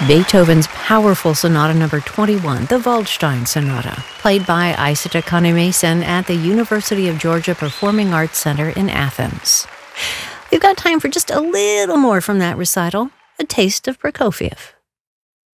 Beethoven's powerful Sonata No. 21, the Waldstein Sonata, played by Isata Kanemason at the University of Georgia Performing Arts Center in Athens. We've got time for just a little more from that recital, a taste of Prokofiev.